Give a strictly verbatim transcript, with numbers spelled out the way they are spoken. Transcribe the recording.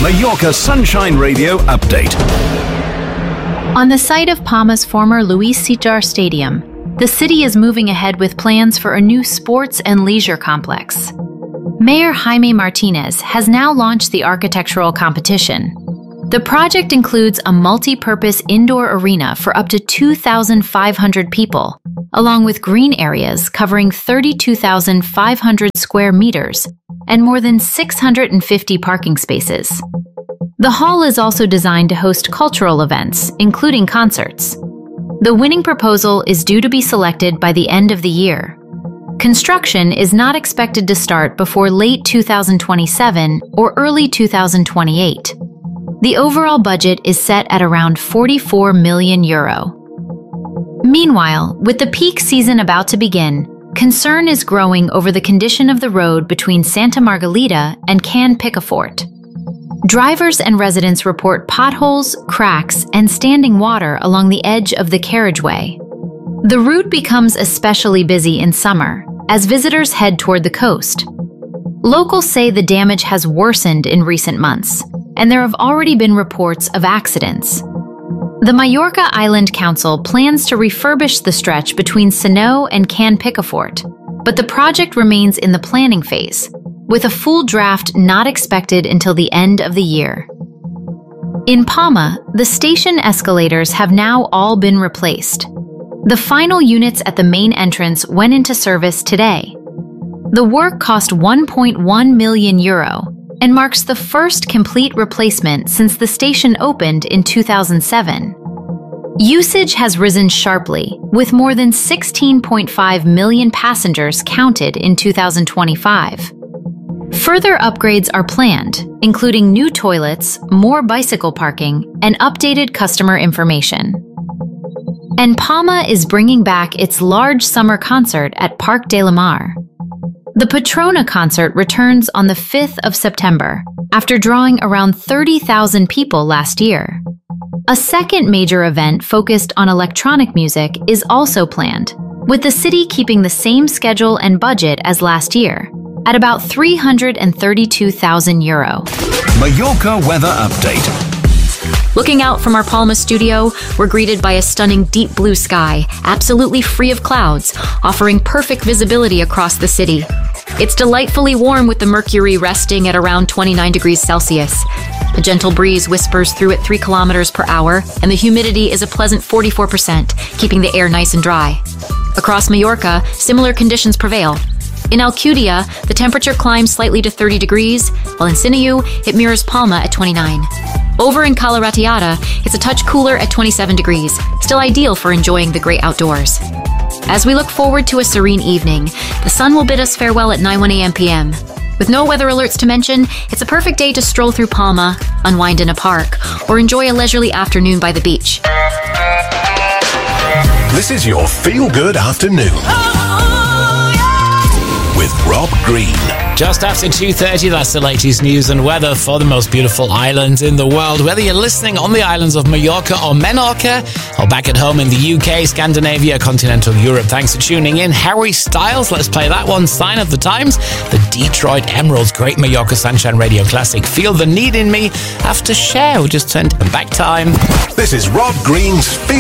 Mallorca Sunshine Radio update. On the site of Palma's former Luis Sitjar Stadium, the city is moving ahead with plans for a new sports and leisure complex. Mayor Jaime Martinez has now launched the architectural competition. The project includes a multi-purpose indoor arena for up to two thousand five hundred people, along with green areas covering thirty-two thousand five hundred square meters and more than six hundred fifty parking spaces. The hall is also designed to host cultural events, including concerts. The winning proposal is due to be selected by the end of the year. Construction is not expected to start before late two thousand twenty-seven or early two thousand twenty-eight. The overall budget is set at around forty-four million euro. Meanwhile, with the peak season about to begin, concern is growing over the condition of the road between Santa Margalida and Can Picafort. Drivers and residents report potholes, cracks, and standing water along the edge of the carriageway. The route becomes especially busy in summer, as visitors head toward the coast. Locals say the damage has worsened in recent months, and there have already been reports of accidents. The Mallorca Island Council plans to refurbish the stretch between Sanó and Can Picafort, but the project remains in the planning phase, with a full draft not expected until the end of the year. In Palma, the station escalators have now all been replaced. The final units at the main entrance went into service today. The work cost one point one million euro and marks the first complete replacement since the station opened in two thousand seven. Usage has risen sharply, with more than sixteen point five million passengers counted in two thousand twenty-five. Further upgrades are planned, including new toilets, more bicycle parking, and updated customer information. And Palma is bringing back its large summer concert at Parc de la Mar. The Patrona concert returns on the fifth of September, after drawing around thirty thousand people last year. A second major event focused on electronic music is also planned, with the city keeping the same schedule and budget as last year, at about three hundred thirty-two thousand euro. Mallorca weather update. Looking out from our Palma studio, we're greeted by a stunning deep blue sky, absolutely free of clouds, offering perfect visibility across the city. It's delightfully warm with the mercury resting at around twenty-nine degrees Celsius. A gentle breeze whispers through at three kilometers per hour, and the humidity is a pleasant forty-four percent, keeping the air nice and dry. Across Mallorca, similar conditions prevail. In Alcudia, the temperature climbs slightly to thirty degrees, while in Sineu, it mirrors Palma at twenty-nine. Over in Cala Ratllada, it's a touch cooler at twenty-seven degrees, still ideal for enjoying the great outdoors. As we look forward to a serene evening, the sun will bid us farewell at nine a m p m With no weather alerts to mention, it's a perfect day to stroll through Palma, unwind in a park, or enjoy a leisurely afternoon by the beach. This is your feel-good afternoon. With Rob Green. Just after two thirty, that's the latest news and weather for the most beautiful islands in the world. Whether you're listening on the islands of Mallorca or Menorca, or back at home in the U K, Scandinavia, continental Europe, thanks for tuning in. Harry Styles, let's play that one. Sign of the Times. The Detroit Emeralds, great Mallorca Sunshine Radio classic. Feel the Need in Me. After Cher, we just turned back time. This is Rob Green's Feel